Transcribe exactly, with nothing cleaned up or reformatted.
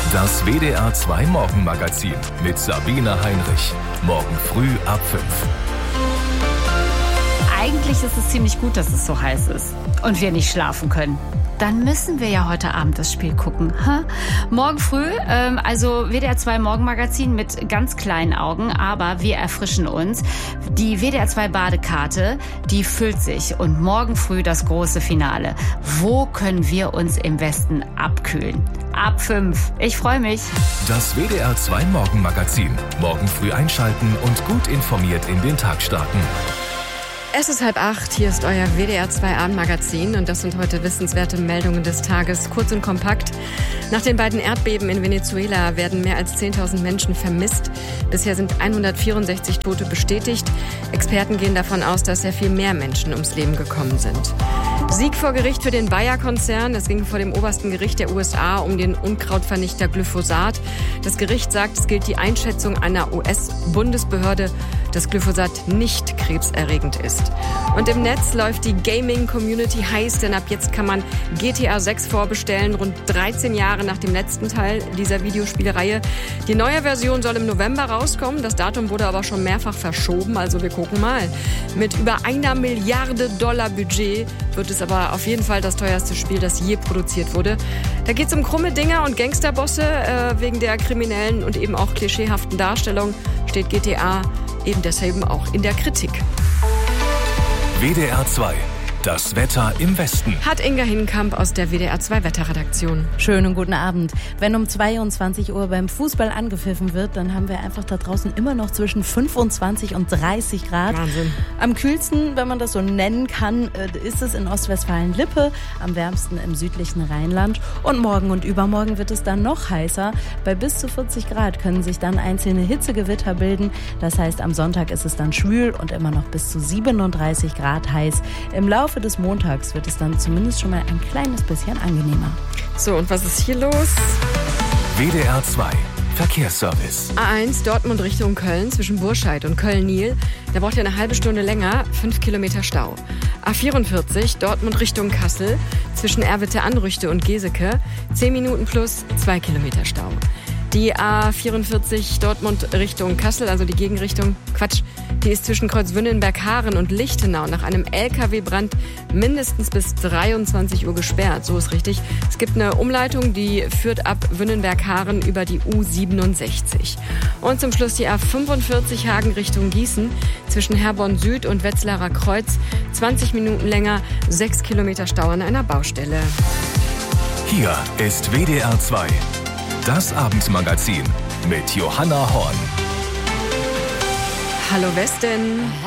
Das W D R zwei Morgenmagazin mit Sabine Heinrich. Morgen früh ab fünf. Eigentlich ist es ziemlich gut, dass es so heiß ist und wir nicht schlafen können. Dann müssen wir ja heute Abend das Spiel gucken. Ha? Morgen früh, ähm, also W D R zwei Morgenmagazin mit ganz kleinen Augen, aber wir erfrischen uns. Die W D R zwei Badekarte, die füllt sich und morgen früh das große Finale. Wo können wir uns im Westen abkühlen? Ab fünf. Ich freue mich. Das W D R zwei Morgenmagazin. Morgen früh einschalten und gut informiert in den Tag starten. Es ist halb acht, hier ist euer W D R zwei Abendmagazin und das sind heute wissenswerte Meldungen des Tages, kurz und kompakt. Nach den beiden Erdbeben in Venezuela werden mehr als zehntausend Menschen vermisst. Bisher sind hundertvierundsechzig Tote bestätigt. Experten gehen davon aus, dass sehr viel mehr Menschen ums Leben gekommen sind. Sieg vor Gericht für den Bayer-Konzern. Es ging vor dem obersten Gericht der U S A um den Unkrautvernichter Glyphosat. Das Gericht sagt, es gilt die Einschätzung einer U S-Bundesbehörde, dass Glyphosat nicht krebserregend ist. Und im Netz läuft die Gaming-Community heiß, denn ab jetzt kann man G T A sechs vorbestellen, rund dreizehn Jahre nach dem letzten Teil dieser Videospielreihe. Die neue Version soll im November rauskommen, das Datum wurde aber schon mehrfach verschoben, also wir gucken mal. Mit über einer Milliarde Dollar Budget wird es aber auf jeden Fall das teuerste Spiel, das je produziert wurde. Da geht es um krumme Dinger und Gangsterbosse. Äh, wegen der kriminellen und eben auch klischeehaften Darstellung steht G T A eben deshalb auch in der Kritik. W D R zwei. Das Wetter im Westen. Hat Inga Hinkamp aus der W D R zwei Wetterredaktion. Schönen guten Abend. Wenn um zweiundzwanzig Uhr beim Fußball angepfiffen wird, dann haben wir einfach da draußen immer noch zwischen fünfundzwanzig und dreißig Grad. Wahnsinn. Am kühlsten, wenn man das so nennen kann, ist es in Ostwestfalen-Lippe, am wärmsten im südlichen Rheinland. Und morgen und übermorgen wird es dann noch heißer. Bei bis zu vierzig Grad können sich dann einzelne Hitzegewitter bilden. Das heißt, am Sonntag ist es dann schwül und immer noch bis zu siebenunddreißig Grad heiß. Im Laufe des Montags wird es dann zumindest schon mal ein kleines bisschen angenehmer. So, und was ist hier los? W D R zwei Verkehrsservice. A eins Dortmund Richtung Köln zwischen Burscheid und Köln-Nil. Da braucht ihr eine halbe Stunde länger, fünf Kilometer Stau. A vierundvierzig Dortmund Richtung Kassel zwischen Erwitte-Anrüchte und Geseke. zehn Minuten plus zwei Kilometer Stau. Die A vierundvierzig Dortmund Richtung Kassel, also die Gegenrichtung, Quatsch, die ist zwischen Kreuzwünnenberg-Haaren und Lichtenau nach einem L K W-Brand mindestens bis dreiundzwanzig Uhr gesperrt. So ist richtig. Es gibt eine Umleitung, die führt ab Wünnenberg-Haaren über die U siebenundsechzig. Und zum Schluss die A fünfundvierzig Hagen Richtung Gießen zwischen Herborn Süd und Wetzlarer Kreuz. zwanzig Minuten länger, sechs Kilometer Stau an einer Baustelle. Hier ist W D R zwei. Das Abendmagazin mit Johanna Horn. Hallo Westen.